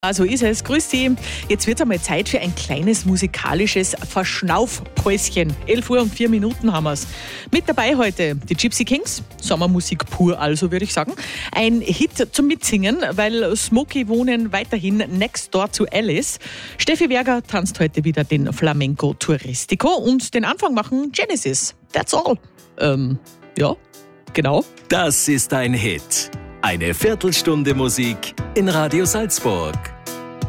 So ist es. Grüß Sie. Jetzt wird es einmal Zeit für ein kleines musikalisches Verschnaufpäuschen. 11:04 haben wir es. Mit dabei heute die Gypsy Kings. Sommermusik pur also, würde ich sagen. Ein Hit zum Mitsingen, weil Smokey wohnen weiterhin next door zu Alice. Steffi Werger tanzt heute wieder den Flamenco Touristico und den Anfang machen Genesis. That's all. Ja, genau. Das ist ein Hit. Eine Viertelstunde Musik in Radio Salzburg.